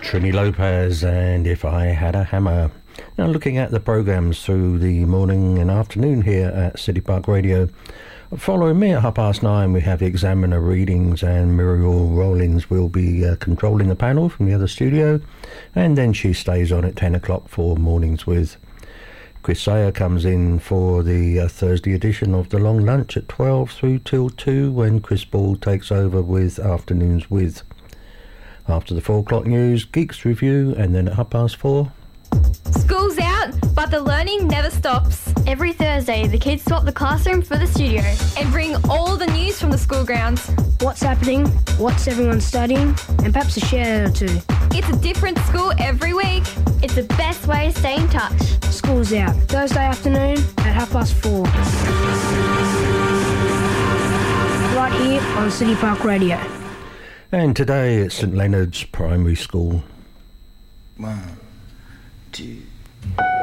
Trini Lopez and If I Had a Hammer. Now looking at the programmes through the morning and afternoon here at City Park Radio. Following me at 9:30 we have Examiner readings, and Muriel Rollins will be controlling the panel from the other studio, and then she stays on at 10 o'clock for Mornings With. Chris Sayer comes in for the Thursday edition of The Long Lunch at 12 through till 2, when Chris Ball takes over with Afternoons With. After the 4 o'clock news, Geeks Review, and then at 4:30. School's out, but the learning never stops. Every Thursday, the kids swap the classroom for the studio And bring all the news from the school grounds. What's happening, what's everyone studying, and perhaps a shout out or two. It's a different school every week. It's the best way to stay in touch. School's out, Thursday afternoon at 4:30. Right here on City Park Radio. And today it's St Leonard's Primary School. 1, 2